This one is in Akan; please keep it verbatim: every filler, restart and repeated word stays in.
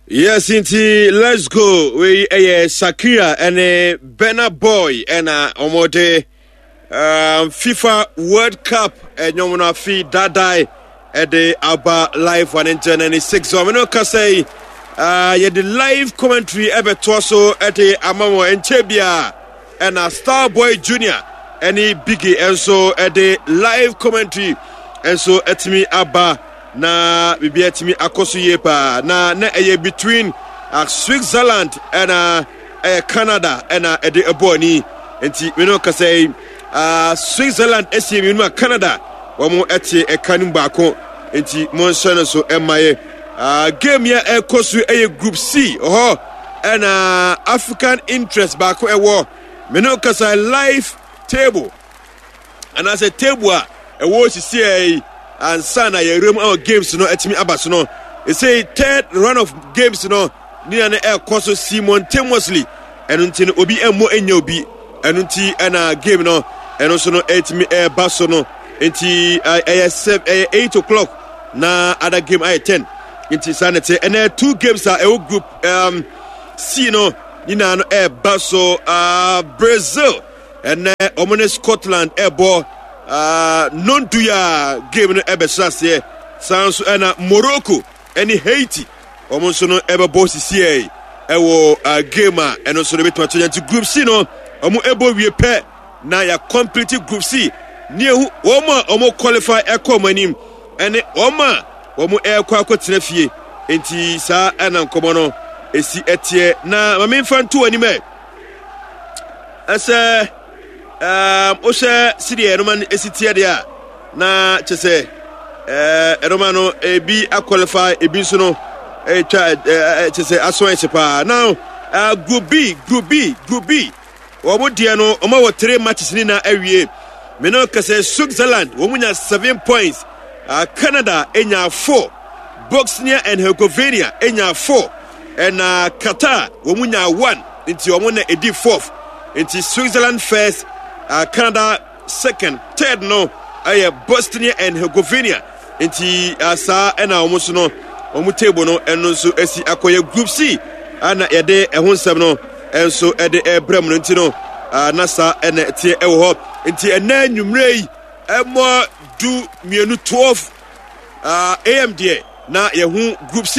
Yes, indeed. Let's go. We uh, Shakira and uh, Burna Boy and uh, Omote um, FIFA World Cup and Yomuna Fi Dadai at the Abba Live one in ninety-six. So I'm not gonna say uh, yeah, the live commentary ever torso at the Amamo and Chebia and a Starboy Junior and he Biggie and so at the live commentary and so at me Abba. Na bibi atimi akoso yepa na na eye between uh, Switzerland and uh, uh, Canada and uh, the ebony enti we no ka say uh, Switzerland esi mi no Canada wo mo eti e kanu baako enti mo nsana so emaye uh, game ya ekoso eye group C oh and uh, African interest baako ewo me no ka say live table and as a table e wo sisi e and sana ye room our games no etimi abaso no e say third round of games no ni na e koso simultaneously enunti no obi emmo enya obi enunti na game no eno so no etimi e baso no enti eh eight o'clock na other game ay ten enti sanete and two games are a group um C no ni na no e baso uh Brazil and omone Scotland e bo Uh, non do ya game no ebe sase sanso na Morocco any Haiti omonso no ebe boss C A ewo uh, game a eno so be to to group C no omo ebo wie pe na ya complete group C ne hu omo omo qualify e come anim ene omo omo e kwa akotena fie enti sa ana nkomo no esi etie na ma memfa nto anim e ase Um, Osha City Roman Esitia dia na chese eh Romano e bi a qualify e bi so no e chese aso sepa now uh, group B group B group B omo dia no omo wo three matches ni na awie me no kase Switzerland wo munya seven points uh, Canada enya four Bosnia and Herzegovina enya four and uh, Qatar wo munya one nti omo na edi fourth nti Switzerland first Uh, Canada second, third no, uh, Bosnia and Herzegovina. Inti asa uh, ena almost no, omu table no, and so esi akoye group C. Ana yade ehun sem no, and so ede ebrem no inti no, uh, nasa ene tie ewo ho. Inti ene numrei emo du mienu twelve uh, A M D na yehun group C.